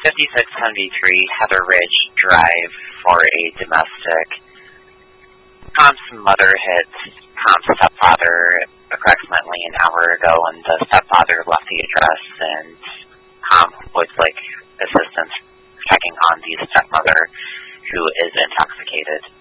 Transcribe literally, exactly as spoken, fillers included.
fifty-six seventy-three Heather Ridge Drive for a domestic. Comp's mother hit Comp's stepfather approximately an hour ago, and the stepfather left the address, and Comp would like assistance checking on the stepmother, who is intoxicated.